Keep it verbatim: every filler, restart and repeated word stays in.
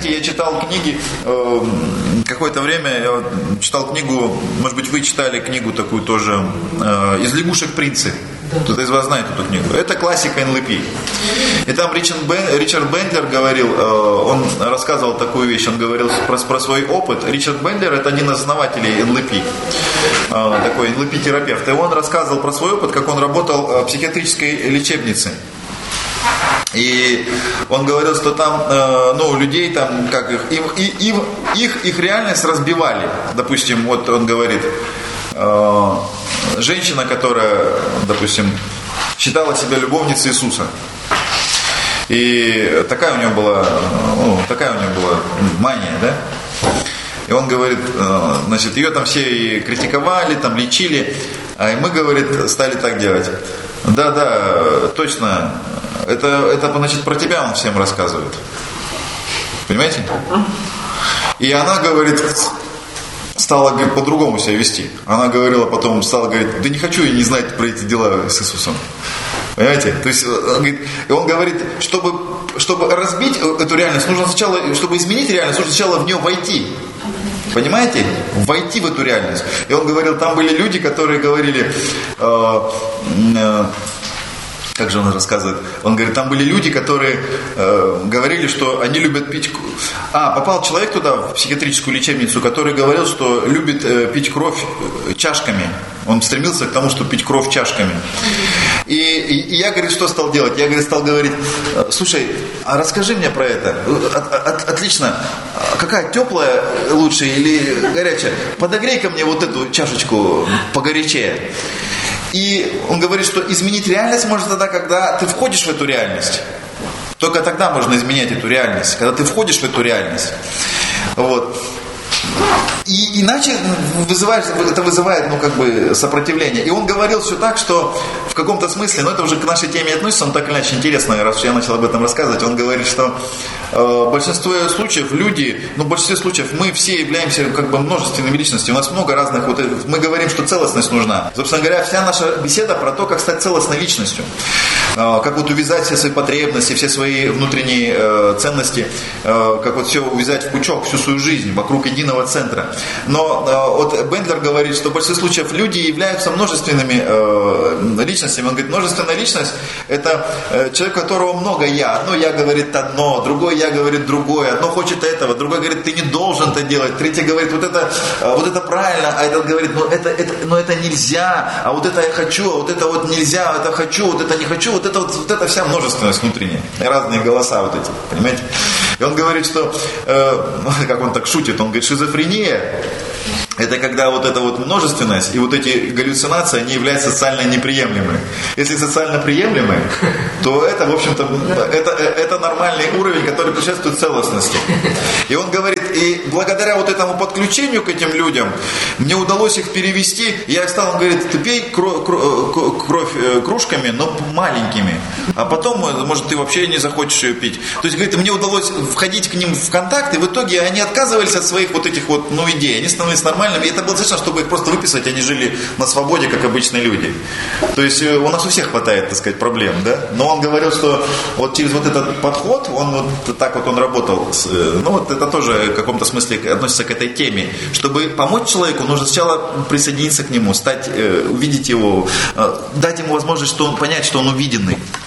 знаете, я читал книги, э, какое-то время я читал книгу, может быть, вы читали книгу такую тоже, э, «Из лягушек принцы». Кто-то из вас знает эту книгу. Это классика эн эл пи. И там Ричард, Бен, Ричард Бендлер говорил, э, он рассказывал такую вещь, он говорил про, про свой опыт. Ричард Бендлер — это один из основателей эн эл пи, э, такой эн эл пи-терапевт. И он рассказывал про свой опыт, как он работал в психиатрической лечебнице. И он говорил, что там, э, ну, людей там, как их, им, им, их, их реальность разбивали. Допустим, вот он говорит, э, женщина, которая, допустим, считала себя любовницей Иисуса. И такая у нее была, ну, такая у нее была мания, да? И он говорит, э, значит, ее там все и критиковали, там лечили, а мы, говорит, стали так делать. Да, да, точно. Это, это, значит, про тебя он всем рассказывает. Понимаете? И она, говорит, стала, говорит, по-другому себя вести. Она говорила потом, стала говорить, да не хочу я не знать про эти дела с Иисусом. Понимаете? То есть, и он говорит, чтобы, чтобы разбить эту реальность, нужно сначала, чтобы изменить реальность, нужно сначала в нее войти. Понимаете? Войти в эту реальность. И он говорил, там были люди, которые говорили... Э, э, Как же он рассказывает? Он говорит, там были люди, которые э, говорили, что они любят пить... А, попал человек туда, в психиатрическую лечебницу, который говорил, что любит э, пить кровь чашками. Он стремился к тому, чтобы пить кровь чашками. И, и, и я, говорит, что стал делать? Я, говорит, стал говорить, слушай, а расскажи мне про это. От, от, отлично. Какая, теплая лучше или горячая? Подогрей-ка мне вот эту чашечку погорячее. И он говорит, что изменить реальность можно тогда, когда ты входишь в эту реальность. Только тогда можно изменять эту реальность, когда ты входишь в эту реальность. Вот. И иначе вызывает, это вызывает, ну, как бы, сопротивление. И он говорил все так, что в каком-то смысле, но это уже к нашей теме относится, он так или иначе интересно, раз я начал об этом рассказывать, он говорит, что э, в большинстве случаев люди, ну, в большинстве случаев мы все являемся, как бы, множественными личностями, у нас много разных, вот, мы говорим, что целостность нужна. Собственно говоря, вся наша беседа про то, как стать целостной личностью, э, как вот увязать все свои потребности, все свои внутренние э, ценности, э, как вот все увязать в пучок, всю свою жизнь, вокруг единого центра. Но э, вот Бендлер говорит, что в большинстве случаев люди являются множественными э, личностями. Он говорит, множественная личность — это э, человек, у которого много «я». Одно «я» говорит одно, другое «я» говорит другое. Одно хочет этого, другое говорит, ты не должен это делать. Третье говорит, вот это, э, вот это правильно, а этот говорит, ну это, это, ну это нельзя, а вот это я хочу, а вот это вот нельзя, а это хочу, вот это не хочу. Вот это, вот, вот это вся множественность внутренняя. Разные голоса вот эти, понимаете? И он говорит, что, э, как он так шутит, он говорит, шизофрения — это когда вот эта вот множественность и вот эти галлюцинации, они являются социально неприемлемыми. Если социально приемлемы, то это, в общем-то, это, это нормальный уровень, который предшествует целостности. И он говорит, и благодаря вот этому подключению к этим людям, мне удалось их перевести. Я стал, он говорит, ты пей кровь, кровь кружками, но маленькими. А потом, может, ты вообще не захочешь ее пить. То есть, говорит, мне удалось входить к ним в контакт, и в итоге они отказывались от своих вот этих вот, ну, идей. Они становились нормальными. И это было достаточно, чтобы их просто выписать, они жили на свободе, как обычные люди. То есть у нас у всех хватает, так сказать, проблем, да? Но он говорил, что вот через вот этот подход, он вот так вот он работал. Ну вот это тоже в каком-то смысле относится к этой теме. Чтобы помочь человеку, нужно сначала присоединиться к нему, стать, увидеть его, дать ему возможность что он, понять, что он увиденный.